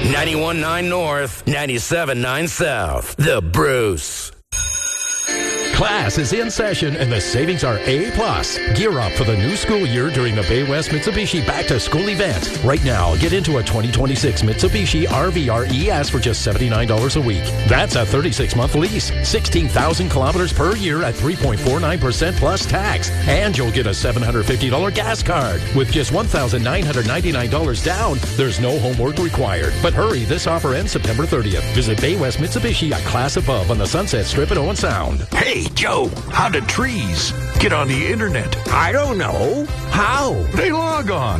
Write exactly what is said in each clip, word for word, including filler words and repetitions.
ninety-one point nine North, ninety-seven point nine South. The Bruce. Class is in session and the savings are A plus. Gear up for the new school year during the Bay West Mitsubishi Back to School event. Right now, get into a twenty twenty-six Mitsubishi R V R E S for just seventy-nine dollars a week. That's a thirty-six month lease, sixteen thousand kilometers per year at three point four nine percent plus tax. And you'll get a seven hundred fifty dollars gas card. With just one thousand nine hundred ninety-nine dollars down, there's no homework required. But hurry, this offer ends September thirtieth. Visit Bay West Mitsubishi, a class above on the Sunset Strip at Owen Sound. Hey, Joe, how do trees get on the internet? I don't know. How? They log on.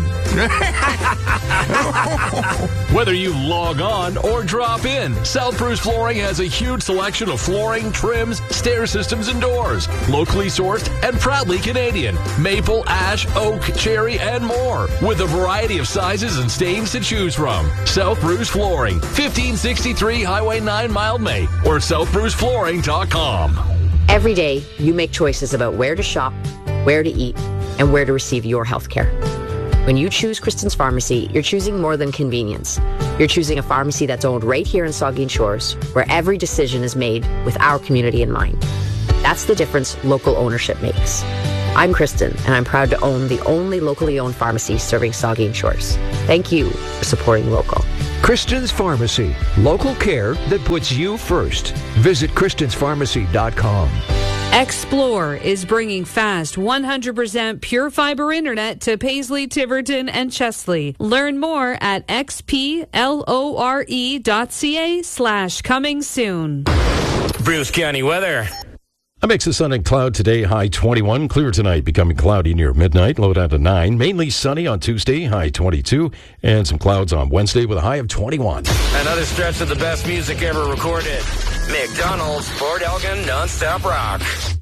Whether you log on or drop in, South Bruce Flooring has a huge selection of flooring, trims, stair systems, and doors. Locally sourced and proudly Canadian. Maple, ash, oak, cherry, and more. With a variety of sizes and stains to choose from. South Bruce Flooring, fifteen sixty-three Highway nine, Mildmay, or south bruce flooring dot com. Every day, you make choices about where to shop, where to eat, and where to receive your health care. When you choose Kristen's Pharmacy, you're choosing more than convenience. You're choosing a pharmacy that's owned right here in Saugeen Shores, where every decision is made with our community in mind. That's the difference local ownership makes. I'm Kristen, and I'm proud to own the only locally owned pharmacy serving Saugeen Shores. Thank you for supporting local. Kristen's Pharmacy, local care that puts you first. Visit kristens pharmacy dot com. Explore is bringing fast one hundred percent pure fiber internet to Paisley, Tiverton, and Chesley. Learn more at x p lore dot c a slash coming soon. Bruce County weather. A mix of sun and cloud today, high twenty-one. Clear tonight, becoming cloudy near midnight, low down to nine. Mainly sunny on Tuesday, high twenty-two. And some clouds on Wednesday with a high of twenty-one. Another stretch of the best music ever recorded. McDonald's, Fort Elgin, non-stop rock.